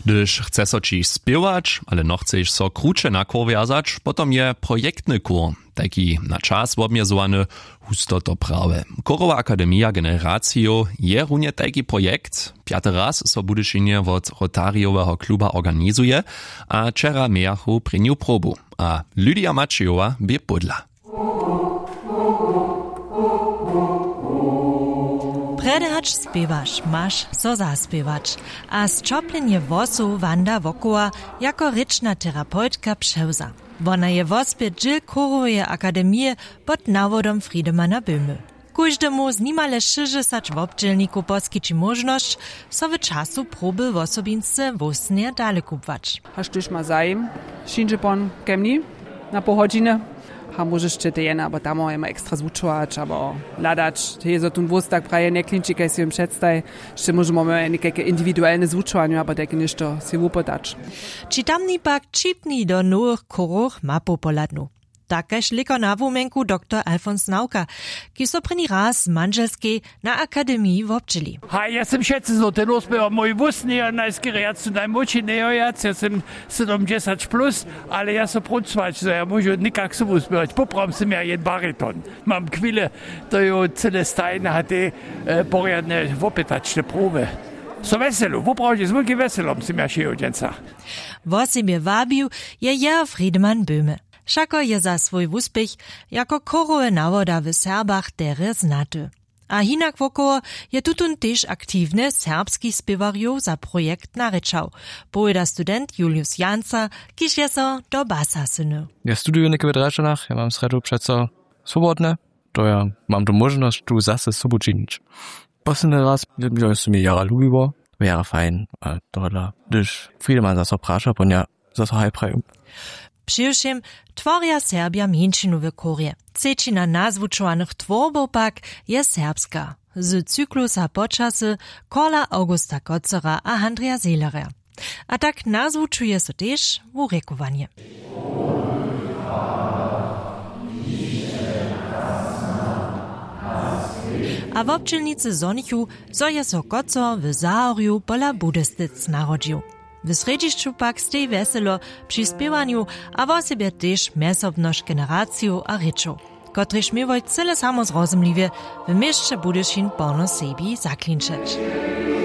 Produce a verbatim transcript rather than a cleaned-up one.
Gdyż chce so ci spiewać, ale no chceš so krucze na kór wjazać, potom je projektny kór, taki na czas obmierzowany hustoto prawe. Kórowa Akademia Generacjo je runie taki projekt. Piaty raz so budyšinie od Rotariowego kluba organizuje, a wczera miachu pryniu probu. A Lydia Maciejowa by podla. Predehać spiewaš, maš so zaspiewać, a zčopljenje wosu Wanda wokoła jako ryczna terapeutka przewza. Wona je wospět džil Kóroweje Akademie pod nawodom Friedemana Böhmy. Kóždemu z nimale šeśćdziesiąt wobdźělników poskiči možnosť so w czasu proby wosobince wosnje dale kupwać. Haš tyś ma zajem, šinže pon kemni na pół godziny. Ha możesz czy ty jena, bo tam ma ekstra zvučovač, abo ladać. Ty je tun wóztak praje neklinči, kaj si im předstaj. Jeszcze możemy mamy nekake indywidualne zvučovanie, aber tak ništo si upodać. Či tamni pak čipni do nových kóroch mapu poladnu. Takež liko na wumenku doktor Alfons Nauka, ki so preni raz manželskiej na akademii wobdźeli. Ha, ja sam šetce so ten uspěval mój wusny, a najskýre zu naj moči nejojac, ja sam sedemdziesiąt plus, ale ja so prucvać, so ja môžu nikak so uspěvať. Popram sam ja jed bariton. Mam chwilę, to jo celé stajne hatte e, poriadne wopytačne próby. So veselo, woprawdźe z wielkim weselom sam ja šejodenca. Wosibie wabił je ja Friedemann Böhme. Šako je za svoj wuspěch jako kórowe nawoda w Serbach dere znaty. A hinak wokoło je tutun tyž aktivne serbski spěwarjo za projekt narečał, pojeda student Julius Janca, kiž je so do basa syny. Ja studuję neke w Drečanach, ja mam sredu přeco swobodne, to ja mam tu możność tu zase sobu činić. Posledný raz je se mi jara lubiło, to jara fajn, a tohle, když Friedemann zase praša, pon ja zase hajpraju. Přiwšem tworja Serbia mjeńšinu w Kórje. Třečina nazvučovaných tworbov pak je serbska. Z cyklusa počasy Korla Augusta Kocera a Andrija Seelera. A tak nazvučuje so tež wurekowanie. A wobdźelnicy zonichu so je so Kocer w Zahorju pola Budystyc narodził. W središću pak stej veselo przy spiewaniu, a wo sobie też mesobność generaciju a rečov, kotrež miewoj cele samozrozumliwie w mieście Budyšin porno sebi zaklinčeć.